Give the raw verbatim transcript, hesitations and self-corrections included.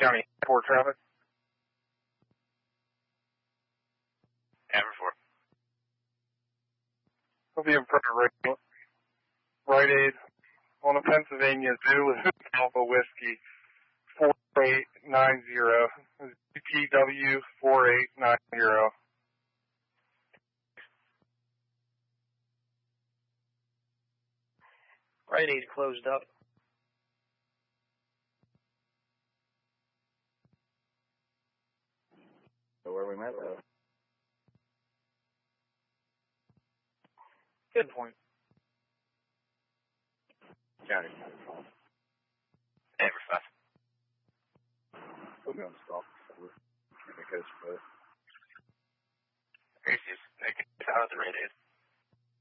County Airport traffic. Amber four. We'll be in front of Rite, Rite Aid on a Pennsylvania Zoo with Alpha Whiskey four eight nine zero. B T W four eight nine zero. Rite Aid closed up. So where we met though? Good point. County. Amber five. Put me on the stop. Because, but. Here's just, I can tell the Rite Aid.